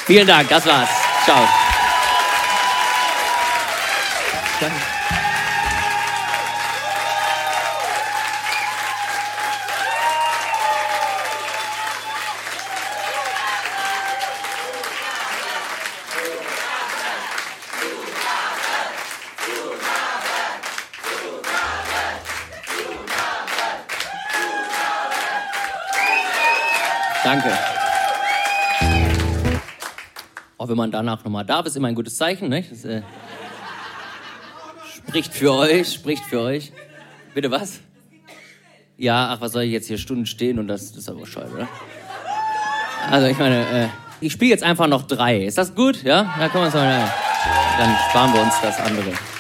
Vielen Dank, das war's. Ciao. Danke. Danke. Auch wenn man danach nochmal darf, ist immer ein gutes Zeichen, ne? Das, spricht für euch. Bitte was? Ja, ach, was soll ich jetzt hier Stunden stehen und das ist aber scheiße, oder? Also ich meine, ich spiele jetzt einfach noch 3. Ist das gut? Ja? Ja, komm mal so. Dann sparen wir uns das andere.